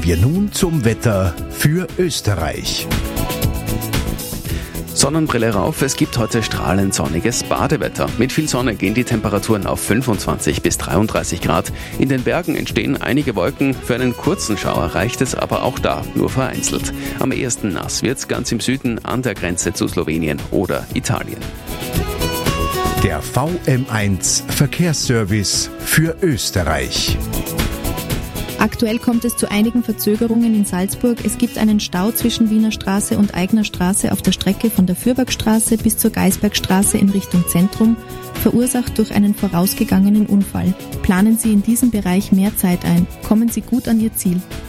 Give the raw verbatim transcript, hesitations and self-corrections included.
wir nun zum Wetter für Österreich. Sonnenbrille rauf, es gibt heute strahlend sonniges Badewetter. Mit viel Sonne gehen die Temperaturen auf fünfundzwanzig bis dreiunddreißig Grad. In den Bergen entstehen einige Wolken, für einen kurzen Schauer reicht es aber auch da, nur vereinzelt. Am ehesten nass wird's ganz im Süden an der Grenze zu Slowenien oder Italien. Der V M eins Verkehrsservice für Österreich. Aktuell kommt es zu einigen Verzögerungen in Salzburg. Es gibt einen Stau zwischen Wiener Straße und Aigner Straße auf der Strecke von der Fürbergstraße bis zur Geisbergstraße in Richtung Zentrum, verursacht durch einen vorausgegangenen Unfall. Planen Sie in diesem Bereich mehr Zeit ein. Kommen Sie gut an Ihr Ziel.